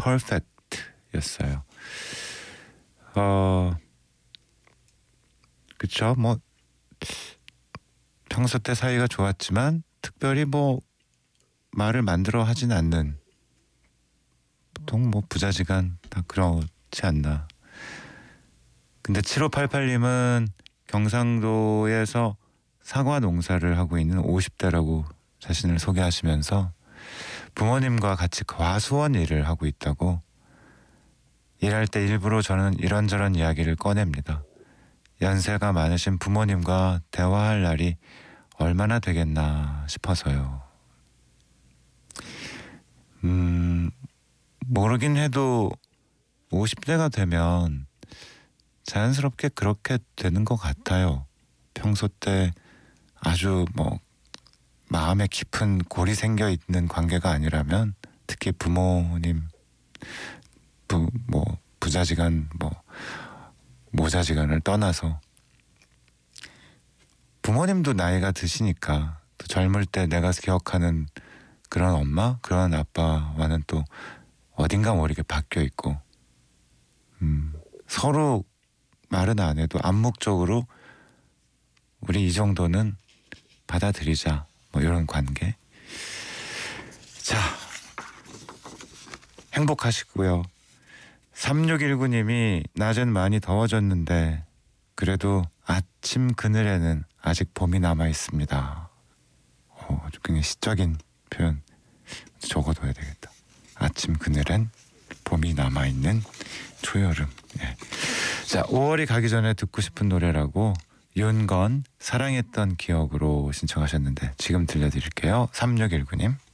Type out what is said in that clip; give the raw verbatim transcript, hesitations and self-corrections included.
Perfect였어요. 어, 그쵸? 뭐 평소 때 사이가 좋았지만 특별히 뭐 말을 만들어 하진 않는, 보통 뭐 부자지간 다 그렇지 않나. 근데 칠오팔팔님은 경상도에서 사과 농사를 하고 있는 오십 대라고 자신을 소개하시면서 부모님과 같이 과수원 일을 하고 있다고. 일할 때 일부러 저는 이런저런 이야기를 꺼냅니다. 연세가 많으신 부모님과 대화할 날이 얼마나 되겠나 싶어서요. 음, 모르긴 해도 오십 대가 되면 자연스럽게 그렇게 되는 것 같아요. 평소 때 아주 뭐 마음에 깊은 골이 생겨 있는 관계가 아니라면, 특히 부모님, 부, 뭐 부자지간 뭐 모자지간을 떠나서 부모님도 나이가 드시니까 또 젊을 때 내가 기억하는 그런 엄마, 그런 아빠와는 또 어딘가 모르게 바뀌어 있고, 음, 서로 말은 안 해도 암묵적으로 우리 이 정도는 받아들이자, 뭐 이런 관계. 자, 행복하시고요. 삼육일구님이 낮엔 많이 더워졌는데 그래도 아침 그늘에는 아직 봄이 남아 있습니다. 어, 굉장히 시적인 표현 적어둬야 되겠다. 아침 그늘엔 봄이 남아있는 초여름. 예. 자, 오월이 가기 전에 듣고 싶은 노래라고 윤건 사랑했던 기억으로 신청하셨는데 지금 들려드릴게요. 삼육일구님.